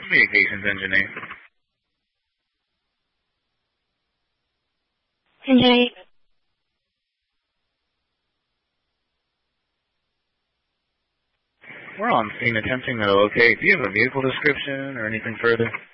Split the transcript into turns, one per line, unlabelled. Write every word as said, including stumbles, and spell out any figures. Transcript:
Communications engineer.
Engineer.
We're on scene attempting to locate. Do you have a vehicle description or anything further?